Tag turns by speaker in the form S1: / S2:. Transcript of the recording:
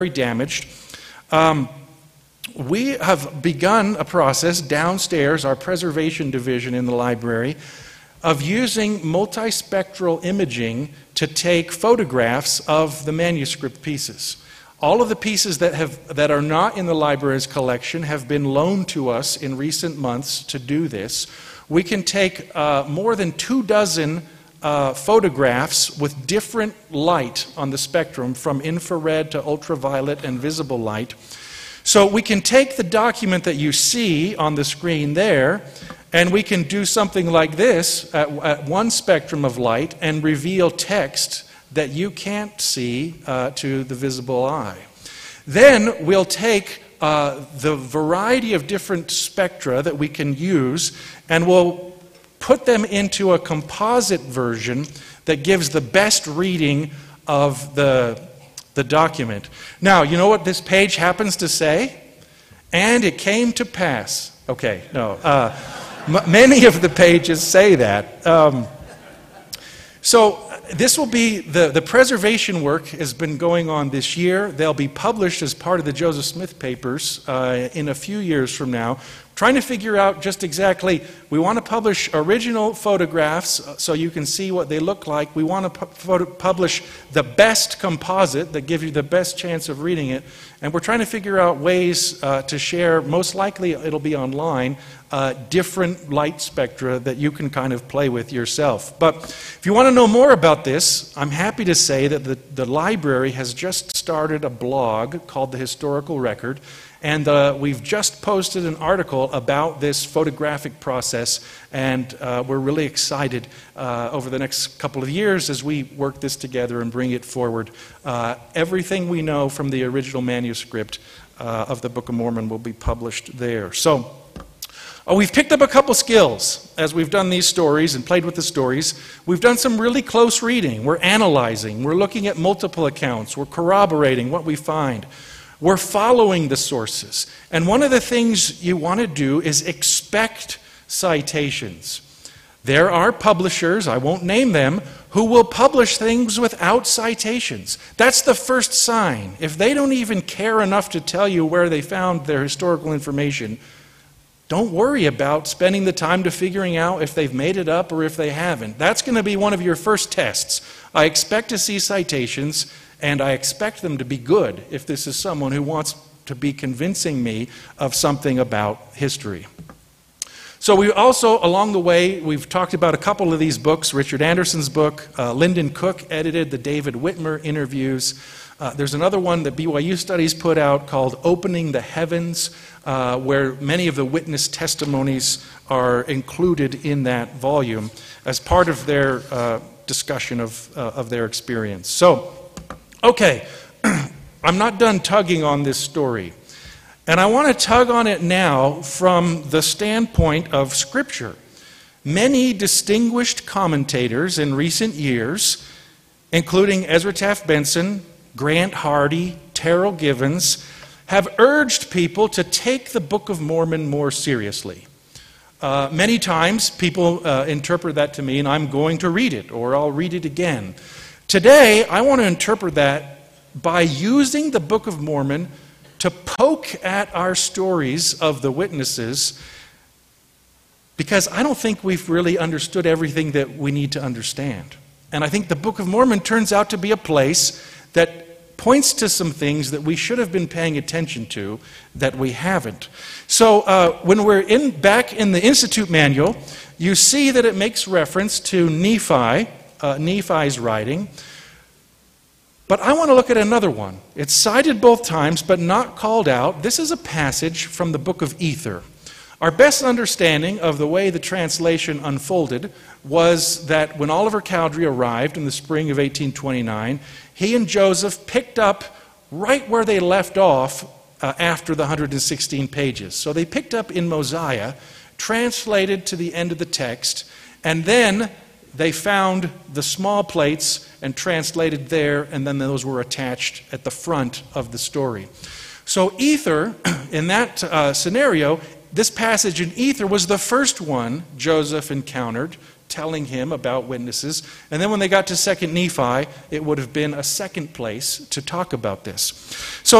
S1: damaged. We have begun a process downstairs, our preservation division in the library, of using multispectral imaging to take photographs of the manuscript pieces. All of the pieces that are not in the library's collection have been loaned to us in recent months to do this. We can take more than 24 photographs with different light on the spectrum, from infrared to ultraviolet and visible light. So we can take the document that you see on the screen there, and we can do something like this at one spectrum of light and reveal text that you can't see to the visible eye. Then we'll take the variety of different spectra that we can use, and we'll put them into a composite version that gives the best reading of the document. Now, you know what this page happens to say? And it came to pass. Okay, no. Many of the pages say that. So this will be, the preservation work has been going on this year. They'll be published as part of the Joseph Smith papers in a few years from now. Trying to figure out just exactly, we want to publish original photographs so you can see what they look like. We want to publish the best composite that gives you the best chance of reading it. And we're trying to figure out ways to share, most likely it'll be online, different light spectra that you can kind of play with yourself. But if you want to know more about this, I'm happy to say that the library has just started a blog called The Historical Record. And we've just posted an article about this photographic process, and we're really excited over the next couple of years as we work this together and bring it forward. Everything we know from the original manuscript of the Book of Mormon will be published there. So we've picked up a couple skills as we've done these stories and played with the stories. We've done some really close reading. We're analyzing. We're looking at multiple accounts. We're corroborating what we find. We're following the sources. And one of the things you want to do is expect citations. There are publishers, I won't name them, who will publish things without citations. That's the first sign. If they don't even care enough to tell you where they found their historical information, don't worry about spending the time to figuring out if they've made it up or if they haven't. That's going to be one of your first tests. I expect to see citations, and I expect them to be good if this is someone who wants to be convincing me of something about history. So we also, along the way, we've talked about a couple of these books. Richard Anderson's book, Lyndon Cook edited the David Whitmer interviews. There's another one that BYU Studies put out called Opening the Heavens, where many of the witness testimonies are included in that volume as part of their discussion of their experience. So, okay, I'm not done tugging on this story. And I want to tug on it now from the standpoint of Scripture. Many distinguished commentators in recent years, including Ezra Taft Benson, Grant Hardy, Terrell Givens, have urged people to take the Book of Mormon more seriously. Many times people interpret that to mean I'm going to read it or I'll read it again. Today, I want to interpret that by using the Book of Mormon to poke at our stories of the witnesses, because I don't think we've really understood everything that we need to understand. And I think the Book of Mormon turns out to be a place that points to some things that we should have been paying attention to that we haven't. So when we're back in the Institute Manual, you see that it makes reference to Nephi's writing. But I want to look at another one. It's cited both times, but not called out. This is a passage from the book of Ether. Our best understanding of the way the translation unfolded was that when Oliver Cowdery arrived in the spring of 1829, he and Joseph picked up right where they left off after the 116 pages. So they picked up in Mosiah, translated to the end of the text, and then they found the small plates and translated there, and then those were attached at the front of the story. So Ether, in that scenario, this passage in Ether was the first one Joseph encountered telling him about witnesses. And then when they got to 2nd Nephi, it would have been a second place to talk about this. So